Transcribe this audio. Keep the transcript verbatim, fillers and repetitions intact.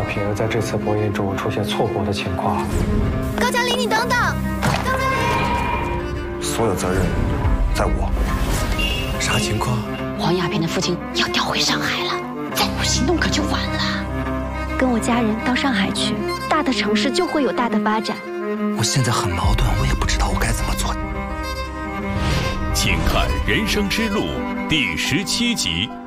品儿在这次博弈中出现错过的情况。 高嘉林，你等等！高嘉林， 所有责任在我。 啥情况？ 黄亚萍的父亲要调回上海了，再不行动可就晚了。 跟我家人到上海去，大的城市就会有大的发展。 我现在很矛盾，我也不知道我该怎么做。 请看《人生之路》第十七集。